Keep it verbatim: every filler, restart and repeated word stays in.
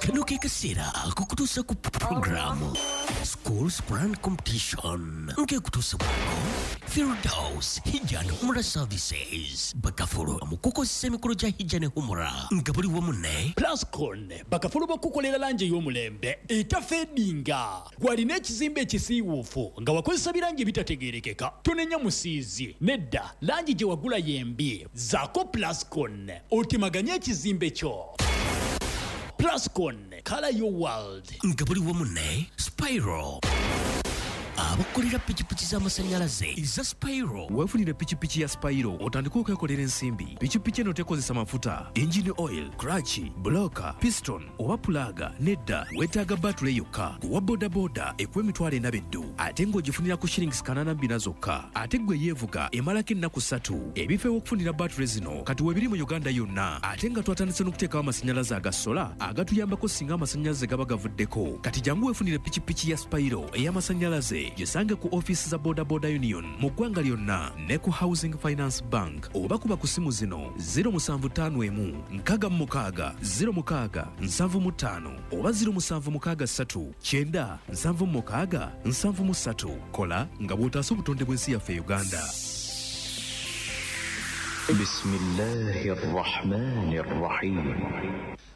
kano ke kaseera akukutuusa ku programu School Sprang Competition nkekutuusa bwako Firdaus Hijja Humra Services bakafulu mukukozesa emikolo gya Hijja ne Humra nga buli wamu ne Plascon bakafulu bakukolera langi y'omulembe etafeedinga walina ekizimbe ekisiiwuufu nga wakozesa birangi bitategeerekeka tonenya musiizi nedda langi gye wagula yembi zaako Plascon otemaganye ekizimbe kyo. Plascon, color your world. nga buli wamu ne Spyro abakolera pikipiki z'amasanyalaze eza Spyro. weefunire pikipiki ya Spyro otandika okwekolera ensimbi. pikipiki eno tekozesa mafuta, engine oil, clutch, blocker, piston oba pulaga. nedda weetaaga batule yokka. kuwa bodaboda ekuwa emitwalo ena beddu ate ng'ogifunira ku shillings kanaana bbina zokka. ate gwe yeevuga emalako ennaku ssatu. ebifo ew'okufunira batule zino kati weebiri mu Uganda yonna ate nga twatandise n'okuteekawo amasanyalaze aga sola agatuyambako singa amasanyalaze gaba gavuddeko. kati jangu weefunire pikipiki ya Spyro ey'amasanyalaze gisange ku ofiisi za Boda Boda Union mu ggwanga lyonna ne ku Housing Finance Bank oba kuba ku simu zino zero seven five one nkaaga mu mukaaga zero mukaaga nsanvu mu ttaano oba zero seven six three kyenda nsanvu mu mukaaga nsanvu mu ssatu. kola nga bw'otaasa obutonde bw'ensi yaffe Uganda. بسم الله الرحمن الرحيم